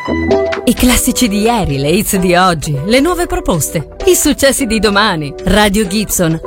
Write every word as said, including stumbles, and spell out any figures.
I classici di ieri, le hits di oggi, le nuove proposte, i successi di domani. Radio Gibson